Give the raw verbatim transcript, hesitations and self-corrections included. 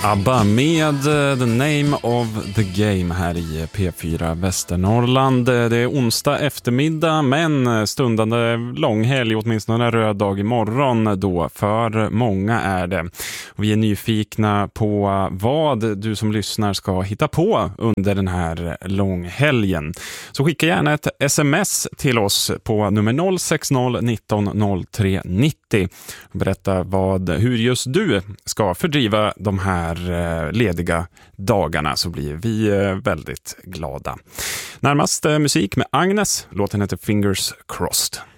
ABBA med The Name of the Game här i P fyra Västernorrland. Det är onsdag eftermiddag, men stundande långhelg, åtminstone en röd dag imorgon då. För många är det. Och vi är nyfikna på vad du som lyssnar ska hitta på under den här långhelgen. Så skicka gärna ett sms till oss på nummer noll sex noll nitton noll tre nittio. Berätta vad, hur just du ska fördriva de här lediga dagarna, så blir vi väldigt glada. Närmast musik med Agnes, låten heter Fingers Crossed.